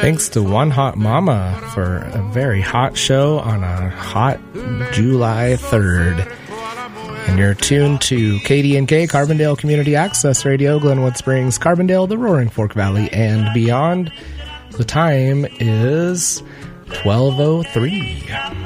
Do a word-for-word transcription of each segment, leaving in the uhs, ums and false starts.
Thanks to One Hot Mama for a very hot show on a hot July third. And you're tuned to K D N K, Carbondale Community Access Radio, Glenwood Springs, Carbondale, the Roaring Fork Valley, and beyond. The time is twelve oh three.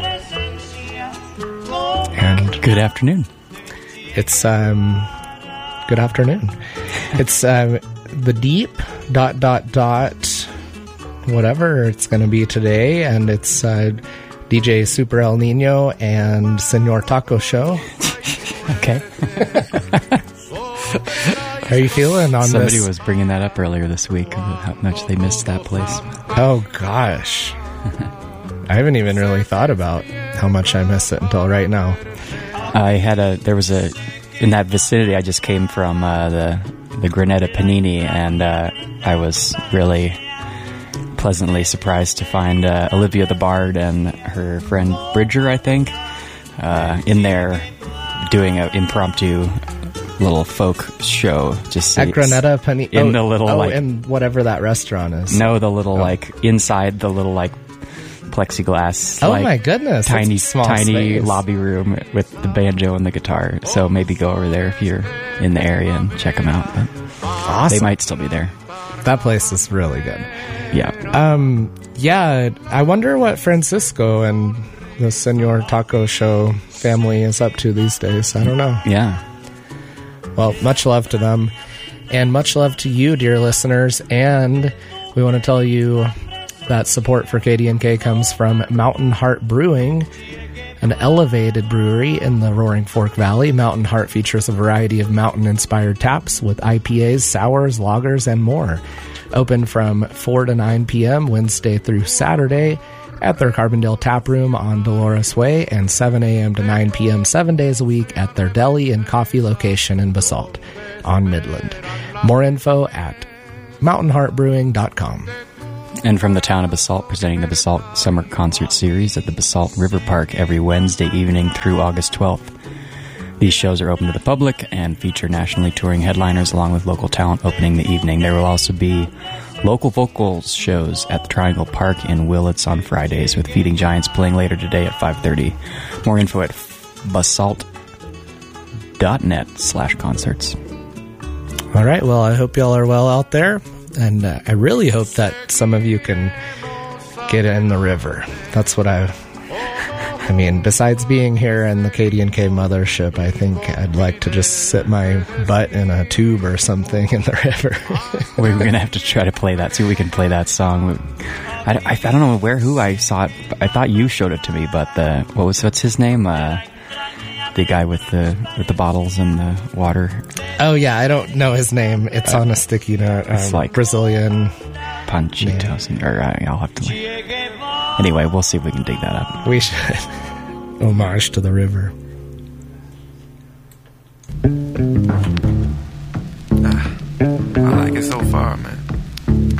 And good afternoon. It's, um, good afternoon. It's, um, the deep dot dot dot whatever it's going to be today, and it's, uh, D J Super El Nino and Senor Taco Show. Okay. How are you feeling on Somebody this? was bringing that up earlier this week, how much they missed that place. Oh, gosh. I haven't even really thought about how much I miss it until right now. I had a, there was a, in that vicinity, I just came from uh, the, the Granetta Panini, and uh, I was really pleasantly surprised to find uh, Olivia the Bard and her friend Bridger, I think, uh, in there doing an impromptu little folk show. Just at Granetta Panini, in oh, the little oh, like in whatever that restaurant is. No, the little oh. like inside the little like plexiglass. Oh like, my goodness! Tiny, small tiny space. lobby room with the banjo and the guitar. So maybe go over there if you're in the area and check them out. But awesome. They might still be there. That place is really good. Yeah. Um. Yeah. I wonder what Francisco and the Senor Taco Show family is up to these days. I don't know. Yeah. Well, much love to them, and much love to you, dear listeners. And we want to tell you that support for K D N K comes from Mountain Heart Brewing, an elevated brewery in the Roaring Fork Valley. Mountain Heart features a variety of mountain-inspired taps with I P As, sours, lagers, and more. Open from four to nine p.m. Wednesday through Saturday at their Carbondale Tap Room on Dolores Way, and seven a.m. to nine p.m. seven days a week at their deli and coffee location in Basalt on Midland. More info at mountain heart brewing dot com. And from the town of Basalt, presenting the Basalt Summer Concert Series at the Basalt River Park every Wednesday evening through August twelfth. These shows are open to the public and feature nationally touring headliners along with local talent opening the evening. There will also be local vocals shows at the Triangle Park in Willits on Fridays, with Feeding Giants playing later today at five thirty. More info at basalt dot net slash concerts. All right, well, I hope y'all are well out there, and uh, I really hope that some of you can get in the river. That's what I... I mean, besides being here in the K D N K mothership, I think I'd like to just sit my butt in a tube or something in the river. We're going to have to try to play that, see if we can play that song. I, I, I don't know where, who I saw it. I thought you showed it to me, but the, what was, what's his name? Uh, the guy with the, with the bottles and the water. Oh, yeah, I don't know his name. It's uh, on a sticky note. Um, it's like Brazilian. Panchitos. Or uh, I'll have to look. Anyway, we'll see if we can dig that up. We should. Homage to the river. Ah, I like it so far, man.